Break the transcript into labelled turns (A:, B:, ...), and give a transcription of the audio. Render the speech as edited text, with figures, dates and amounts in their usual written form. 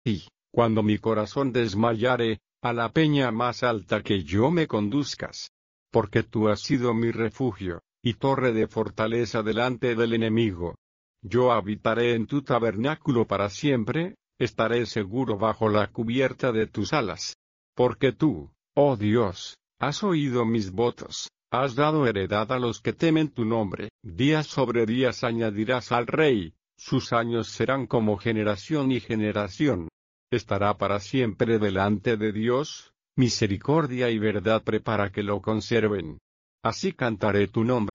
A: Y, cuando mi corazón desmayare, a la peña más alta que yo me conduzcas. Porque tú has sido mi refugio, y torre de fortaleza delante del enemigo. Yo habitaré en tu tabernáculo para siempre, estaré seguro bajo la cubierta de tus alas. Porque tú, oh Dios, has oído mis votos, has dado heredad a los que temen tu nombre. Días sobre días añadirás al rey, sus años serán como generación y generación. Estará para siempre delante de Dios, misericordia y verdad prepara que lo conserven. Así cantaré tu nombre.